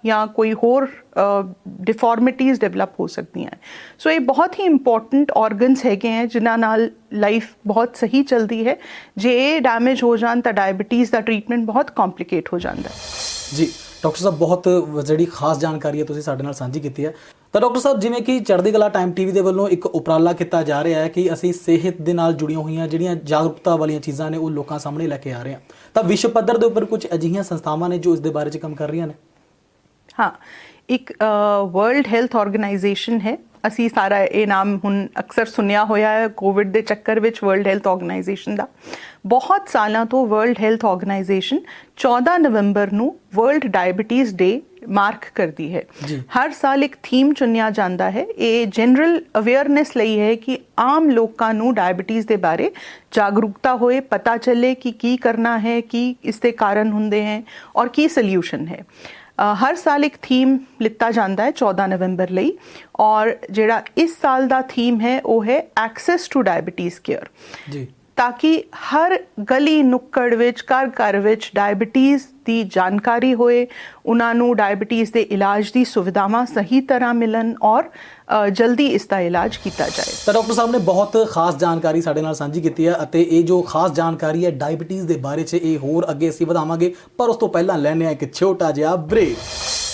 ਜਾਂ ਕੋਈ ਹੋਰ ਡਿਫਾਰਮਿਟੀਜ਼ ਡਿਵੈਲਪ ਹੋ ਸਕਦੀਆਂ। ਸੋ ਇਹ ਬਹੁਤ ਹੀ ਇੰਪੋਰਟੈਂਟ ਆਰਗਨਸ ਹੈਗੇ ਹੈ ਜਿਨ੍ਹਾਂ ਨਾਲ ਲਾਈਫ ਬਹੁਤ ਸਹੀ ਚੱਲਦੀ ਹੈ। ਜੇ ਇਹ ਡੈਮੇਜ ਹੋ ਜਾਣ ਤਾਂ ਡਾਇਬਟੀਜ਼ ਦਾ ਟ੍ਰੀਟਮੈਂਟ ਬਹੁਤ ਕੰਪਲੀਕੇਟ ਹੋ ਜਾਂਦਾ ਜੀ। ਡਾਕਟਰ ਸਾਹਿਬ ਬਹੁਤ ਜਿਹੜੀ ਖਾਸ ਜਾਣਕਾਰੀ ਹੈ ਤੁਸੀਂ ਸਾਡੇ ਨਾਲ ਸਾਂਝੀ ਕੀਤੀ ਹੈ। ਤਾਂ ਡਾਕਟਰ ਸਾਹਿਬ, ਜਿਵੇਂ ਕਿ ਚੜ੍ਹਦੀ ਕਲਾ ਟਾਈਮ TV ਦੇ ਵੱਲੋਂ ਇੱਕ ਉਪਰਾਲਾ ਕੀਤਾ ਜਾ ਰਿਹਾ ਹੈ ਕਿ ਅਸੀਂ ਸਿਹਤ ਦੇ ਨਾਲ ਜੁੜੀਆਂ ਹੋਈਆਂ ਜਿਹੜੀਆਂ ਜਾਗਰੂਕਤਾ ਵਾਲੀਆਂ ਚੀਜ਼ਾਂ ਨੇ ਉਹ ਲੋਕਾਂ ਸਾਹਮਣੇ ਲੈ ਕੇ ਆ ਰਹੇ ਹਾਂ, ਤਾਂ ਵਿਸ਼ਵ ਪੱਧਰ ਦੇ ਉੱਪਰ ਕੁਝ ਅਜਿਹੀਆਂ ਸੰਸਥਾਵਾਂ ਨੇ ਜੋ ਇਸ ਦੇ ਬਾਰੇ 'ਚ ਕੰਮ ਕਰ ਰਹੀਆਂ ਨੇ। ਹਾਂ, ਇੱਕ ਵਰਲਡ ਹੈਲਥ ਆਰਗੇਨਾਈਜੇਸ਼ਨ ਹੈ। ਅਸੀਂ ਸਾਰਾ ਇਹ ਨਾਮ ਹੁਣ ਅਕਸਰ ਸੁਣਿਆ ਹੋਇਆ ਹੈ ਕੋਵਿਡ ਦੇ ਚੱਕਰ ਵਿੱਚ, ਵਰਲਡ ਹੈਲਥ ਆਰਗੇਨਾਈਜੇਸ਼ਨ ਦਾ। ਬਹੁਤ ਸਾਲਾਂ ਤੋਂ ਵਰਲਡ ਹੈਲਥ ਆਰਗੇਨਾਈਜੇਸ਼ਨ 14 ਨਵੰਬਰ ਨੂੰ ਵਰਲਡ ਡਾਇਬਟੀਜ਼ ਡੇ ਮਾਰਕ ਕਰਦੀ ਹੈ। ਹਰ ਸਾਲ ਇੱਕ ਥੀਮ ਚੁਣਿਆ ਜਾਂਦਾ ਹੈ। ਇਹ ਜਨਰਲ ਅਵੇਅਰਨੈਸ ਲਈ ਹੈ ਕਿ ਆਮ ਲੋਕਾਂ ਨੂੰ ਡਾਇਬਟੀਜ਼ ਦੇ ਬਾਰੇ ਜਾਗਰੂਕਤਾ ਹੋਏ, ਪਤਾ ਚੱਲੇ ਕਿ ਕੀ ਕਰਨਾ ਹੈ, ਕੀ ਇਸ ਦੇ ਕਾਰਨ ਹੁੰਦੇ ਹੈ ਔਰ ਕੀ ਸੋਲਿਊਸ਼ਨ ਹੈ। ਹਰ ਸਾਲ ਇੱਕ ਥੀਮ ਲਿੱਤਾ ਜਾਂਦਾ ਹੈ 14 ਨਵੰਬਰ ਲਈ, ਔਰ ਜਿਹੜਾ ਇਸ ਸਾਲ ਦਾ ਥੀਮ ਹੈ ਉਹ ਹੈ ਐਕਸੈਸ ਟੂ ਡਾਇਬਟੀਜ਼ ਕੇਅਰ, ਤਾਂ ਕਿ ਹਰ ਗਲੀ ਨੁੱਕੜ ਵਿੱਚ, ਘਰ ਘਰ ਵਿੱਚ ਡਾਇਬਟੀਜ਼ ਦੀ ਜਾਣਕਾਰੀ ਹੋਏ, ਉਹਨਾਂ ਨੂੰ ਡਾਇਬਟੀਜ਼ ਦੇ ਇਲਾਜ ਦੀ ਸੁਵਿਧਾਵਾਂ ਸਹੀ ਤਰ੍ਹਾਂ ਮਿਲਣ ਔਰ ਜਲਦੀ ਇਸ ਦਾ ਇਲਾਜ ਕੀਤਾ ਜਾਏ। ਤਾਂ ਡਾਕਟਰ ਸਾਹਿਬ ਨੇ ਬਹੁਤ ਖਾਸ ਜਾਣਕਾਰੀ ਸਾਡੇ ਨਾਲ ਸਾਂਝੀ ਕੀਤੀ ਹੈ, ਅਤੇ ਇਹ ਜੋ ਖਾਸ ਜਾਣਕਾਰੀ ਹੈ ਡਾਇਬਟੀਜ਼ ਦੇ ਬਾਰੇ 'ਚ ਇਹ ਹੋਰ ਅੱਗੇ ਅਸੀਂ ਵਧਾਵਾਂਗੇ, ਪਰ ਉਸ ਤੋਂ ਪਹਿਲਾਂ ਲੈਂਦੇ ਹਾਂ ਇੱਕ ਛੋਟਾ ਜਿਹਾ ਬ੍ਰੇਕ।